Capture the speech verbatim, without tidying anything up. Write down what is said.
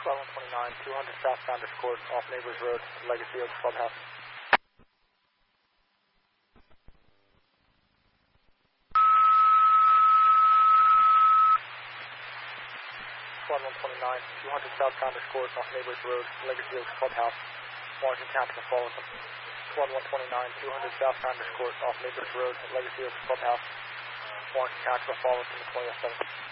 Squad one twenty-nine, two hundred South Founders Court, off Neighbors Road, Legacy Oaks Clubhouse. Squad one twenty-nine, two hundred South Founders Court, off Neighbors Road, Legacy Oaks Clubhouse. Washington County to follow them. Squad one twenty-nine, two hundred South Founders Court, off Neighbors Road, Legacy Oaks Clubhouse. Washington County to follow them, twenty oh seven.